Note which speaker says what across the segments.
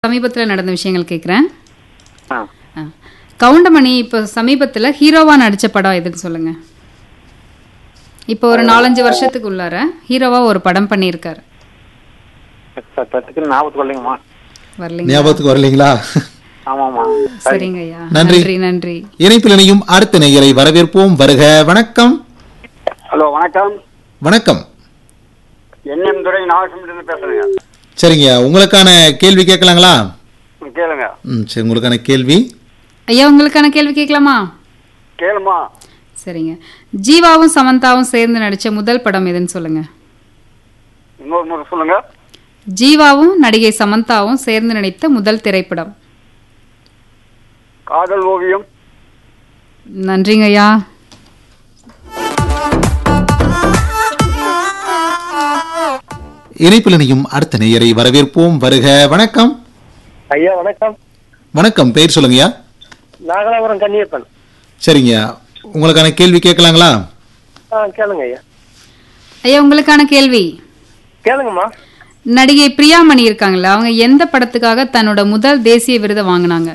Speaker 1: சமீபத்தில் நடந்த விஷயங்கள் கேட்குறேன்.
Speaker 2: ஆ.
Speaker 1: கவுண்டமணி இப்போ சமீபத்தில் ஹீரோவா நடித்த படம் எதுன்னு சொல்லுங்க. இப்போ ஒரு 4-5 வருஷத்துக்கு உள்ளார ஹீரோவா ஒரு படம் பண்ணியிருக்காரு.
Speaker 2: ஞாபகத்துக்கு
Speaker 1: வரலைங்க?
Speaker 3: ஞாபகத்துக்கு வரலீங்களா?
Speaker 2: ஆமாமா.
Speaker 1: சரிங்க ஐயா,
Speaker 3: நன்றி.
Speaker 1: நன்றி நன்றி.
Speaker 3: இணைப்பில் இணையும் அடுத்த நேயரை வரவேற்போம். வருக. வணக்கம்.
Speaker 2: ஹலோ, வணக்கம்.
Speaker 3: வணக்கம்.
Speaker 2: என்எம் துறை நாகசமுத்திரம் பேசுறேங்க.
Speaker 3: சரிங்க, உங்களுக்கான கேள்வி கேட்கலாங்களா?
Speaker 2: கேளுங்க.
Speaker 3: சரி, உங்களுக்கான கேள்வி.
Speaker 1: ஐயா, உங்களுக்கான கேள்வி கேட்கலாமா?
Speaker 2: கேளுமா.
Speaker 1: சரிங்க. ஜீவாவும் சமந்தாவும் சேர்ந்து நடித்த முதல் படம் எதுன்னு சொல்லுங்க.
Speaker 2: இன்னொரு முறை சொல்லுங்க.
Speaker 1: ஜீவாவும் நடிகை சமந்தாவும் சேர்ந்து நடித்த முதல் திரைப்படம்.
Speaker 2: காதல் ஓவியம்.
Speaker 1: நன்றிங்க ஐயா.
Speaker 3: இணைப்பில் இணையும் அடுத்த நேயரை வரவேற்போம். வருக. வணக்கம்.
Speaker 4: ஐயா வணக்கம்.
Speaker 3: வணக்கம். பெயர் சொல்லுங்கய்யா.
Speaker 4: நாகலாபுரம் கன்னியப்பன்.
Speaker 3: சரிங்க, உங்களுக்கான கேள்வி கேட்கலாங்களா?
Speaker 4: கேளுங்க ஐயா.
Speaker 1: ஐயா, உங்களுக்கான கேள்வி.
Speaker 4: கேளுங்கம்மா.
Speaker 1: நடிகை பிரியாமணி இருக்காங்களா, அவங்க எந்த படத்துக்காக தன்னோட முதல் தேசிய விருதை வாங்கினாங்க?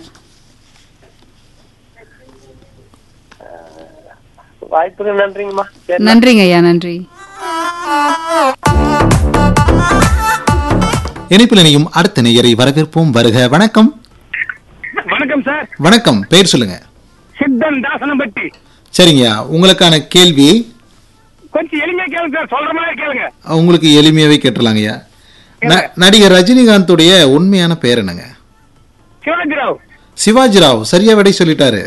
Speaker 4: வாய்ப்புக்கு நன்றிங்கம்மா.
Speaker 1: நன்றிங்க ஐயா, நன்றி.
Speaker 3: இணைப்பில் இணையும் அடுத்த நேயரை வரவேற்போம். வருக. வணக்கம்.
Speaker 4: வணக்கம் சார்.
Speaker 3: வணக்கம். பெயர் சொல்லுங்க.
Speaker 4: சித்தன் தாசனம்பட்டி.
Speaker 3: சரிங்க, உங்களுக்கான கேள்வி
Speaker 4: கொஞ்சம் எளிமையா கேளுங்க சார், சொல்ற மாதிரி கேளுங்க.
Speaker 3: உங்களுக்கு எளிமையாவே கேட்டுலாங்கய்யா. நடிகர் ரஜினிகாந்துடைய உண்மையான பெயர் என்னங்க?
Speaker 4: சிவாஜிராவ்.
Speaker 3: சிவாஜிராவ். சரியா விடை சொல்லிட்டாரு.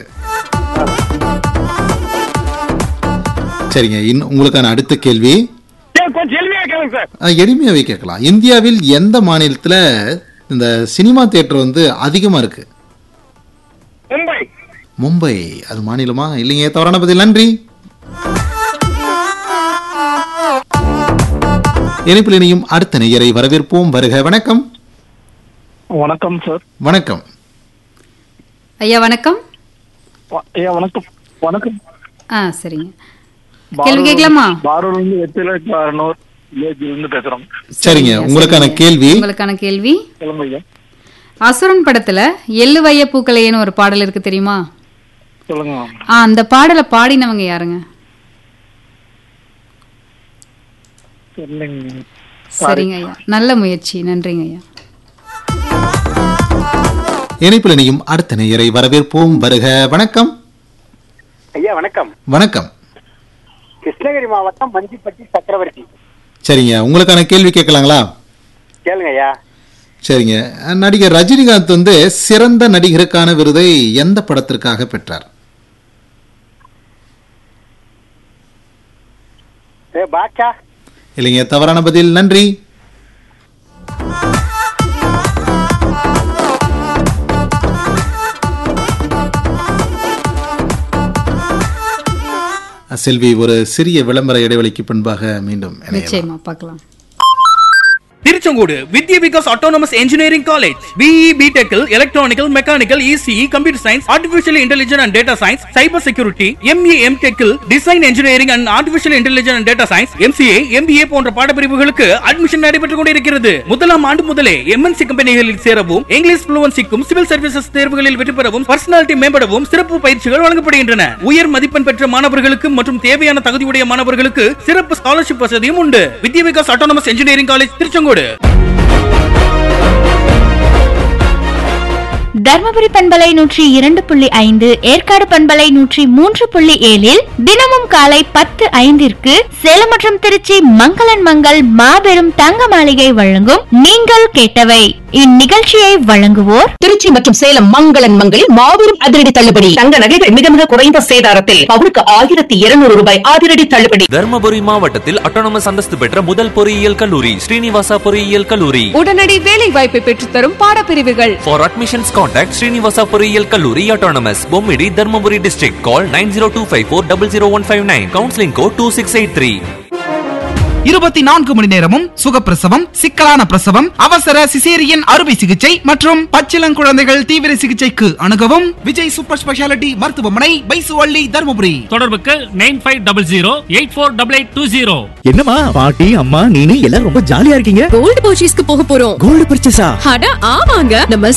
Speaker 3: சரிங்க, உங்களுக்கான அடுத்த கேள்வி
Speaker 4: கொஞ்சம் எளிமையா கேளுங்க சார்.
Speaker 3: எளிமையாவே கேட்கலாம். இந்தியாவில் எந்த மாநிலத்துல இந்த சினிமா தியேட்டர் அதிகமா இருக்கு?
Speaker 4: மும்பை.
Speaker 3: மும்பை. அது மாநிலமா? இல்லைங்க, தவறான பதில். நன்றி. இணைப்பில் இணையும் அடுத்த நேயரை வரவேற்போம். வருக. வணக்கம்.
Speaker 4: வணக்கம் சார்.
Speaker 3: வணக்கம்.
Speaker 1: ஐயா வணக்கம்.
Speaker 4: ஐயா வணக்கம். வணக்கம்.
Speaker 1: சரிங்க, கேள்வி கேட்கலாமா?
Speaker 4: பாரூர்ல 8600 வில்லேஜ்ல பேசுறோம்.
Speaker 3: சரிங்க, உங்களுக்கான கேள்வி.
Speaker 1: உங்களுக்கான கேள்வி.
Speaker 4: சொல்லுங்க ஐயா.
Speaker 1: அசுரன் படத்துல எள்ளு வைய பூக்களையேன்னு ஒரு பாடல் இருக்கு, தெரியுமா?
Speaker 4: சொல்லுங்க.
Speaker 1: அந்த பாடலை பாடினவங்க யாருங்க? சரிங்க ஐயா, நல்ல முயற்சி. நன்றிங்க ஐயா.
Speaker 3: இணைப்பில் இணையும் அடுத்த நேயரை வரவேற்போம். வருக. வணக்கம்.
Speaker 2: ஐயா வணக்கம்.
Speaker 3: வணக்கம்.
Speaker 2: கிருஷ்ணகிரி மாவட்டம் மஞ்சிப்பட்டி சக்கரவர்த்தி.
Speaker 3: சரிங்க, உங்களுக்கான கேள்வி கேட்கலாங்களா?
Speaker 2: கேளுங்க ஐயா.
Speaker 3: சரிங்க, நடிகர் ரஜினிகாந்த் சிறந்த நடிகருக்கான விருதை எந்த படத்திற்காக பெற்றார்?
Speaker 2: பாட்சா.
Speaker 3: இல்லைங்க, தவறான பதில். நன்றி. செல்வி, ஒரு சிறிய விளம்பர இடைவெளிக்கு பின்பாக மீண்டும்
Speaker 1: நிச்சயமா பார்க்கலாம்.
Speaker 5: திருச்செங்கோடு வித்யா Vikas autonomous engineering college. BE பிடெக்கில் electronical, mechanical, ECE, computer science, artificial intelligence and data science, cyber security, MA எம்டெக்கில் design engineering and artificial intelligence and data science, MCA, MBA போன்ற பாடப்பிரிவுகளுக்கு அட்மிஷன் நடைபெற்றுக் கொண்டிருக்கிறது. முதலாம் ஆண்டு முதலே எம்என்சி கம்பெனிகளில் சேரவும், இங்கிலீஷ் ஃப்ளூவன்சிக்கும், சிவில் சர்வீசஸ் தேர்வுகளில் வெற்றி பெறவும், பர்சனாலிட்டி மேம்படவும் சிறப்பு பயிற்சிகள் வழங்கப்படுகின்றன. உயர் மதிப்பெண் பெற்ற மாணவர்களுக்கு மற்றும் தேவையான தகுதியுடைய மாணவர்களுக்கு சிறப்பு ஸ்காலர்ஷிப் வசதியும் உண்டு. வித்யா Vikas autonomous engineering college, Tiruchengode.
Speaker 6: Dharmapuri பண்பலை 102.5, ஏற்காடு பண்பலை 103.7 தினமும் காலை 10:05 சேலம் மற்றும் திருச்சி மங்களன் மங்கள் மாபெரும் தங்க மாளிகை வழங்கும் நீங்கள் கேட்டவை. இந்நிகழ்ச்சியை வழங்குவோர்
Speaker 7: திருச்சி மற்றும் சேலம் மங்களன் மங்களில் மாபெரும் அதிரடி தள்ளுபடி. தங்க நகைகள் மிக மிக குறைந்த சேதாரத்தில் பவுனுக்கு 1200 ரூபாய் அதிரடி தள்ளுபடி.
Speaker 8: தர்மபுரி மாவட்டத்தில் அட்டானமஸ் அந்தஸ்து பெற்ற முதல் பொறியியல் கல்லூரி ஸ்ரீனிவாசா பொறியியல் கல்லூரி.
Speaker 9: உடனடி வேலை வாய்ப்பை பெற்றுத்தரும் பாடப்பிரிவுகள்.
Speaker 8: For admissions contact Srinivasa பொறியியல் கல்லூரி autonomous Bommidi Dharmapuri district. Call 9025400159. Counseling code 2683.
Speaker 10: 24 மணி நேரமும் சுகப்பிரசவம், சிக்கலான பிரசவம், அவசர சிசேரியன் அறுவை சிகிச்சை மற்றும் பச்சிளங்குழந்தைகள் தீவிர சிகிச்சைக்கு அணுகவும் விஜய் சூப்பர் ஸ்பெஷாலிட்டி மருத்துவமனை, பைசுவள்ளி, தர்மபுரி.
Speaker 11: தொடர்புக்கு 9500848820.
Speaker 12: என்னமா பாட்டி, அம்மா, நீனு எல்லாரும் ரொம்ப ஜாலியா இருக்கீங்க.
Speaker 9: கோல்டு பர்ச்சேஸ்க்கு போக போறோம்.
Speaker 12: கோல்டு பர்ச்சேஸா?
Speaker 9: அட ஆமாங்க, நம்ம